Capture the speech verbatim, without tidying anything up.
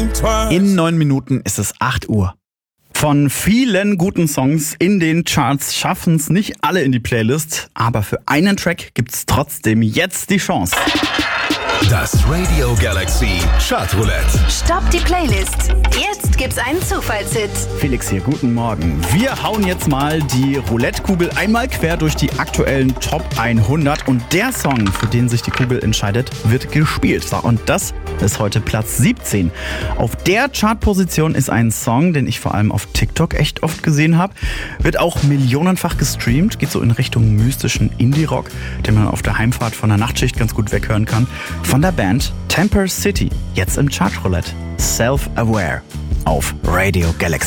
In neun Minuten ist es acht Uhr. Von vielen guten Songs in den Charts schaffen es nicht alle in die Playlist, aber für einen Track gibt's trotzdem jetzt die Chance. Das Radio Galaxy Chartroulette. Stopp die Playlist. Jetzt gibt's einen Zufallshit. Felix hier, guten Morgen. Wir hauen jetzt mal die Roulette-Kugel einmal quer durch die aktuellen Top hundert und der Song, für den sich die Kugel entscheidet, wird gespielt. So, und das ist heute Platz siebzehn. Auf der Chartposition ist ein Song, den ich vor allem auf TikTok echt oft gesehen habe. Wird auch millionenfach gestreamt, geht so in Richtung mystischen Indie-Rock, den man auf der Heimfahrt von der Nachtschicht ganz gut weghören kann. Von der Band Temper City, jetzt im Chartroulette. Self-Aware auf Radio Galaxy.